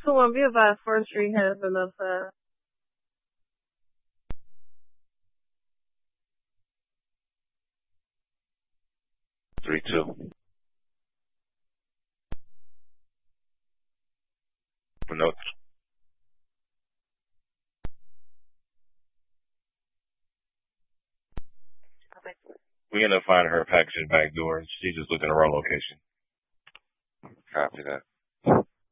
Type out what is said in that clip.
Someone be advised forestry has been upside. 3-2. No. We're gonna find her package back door. She's just looking the wrong location. Copy that.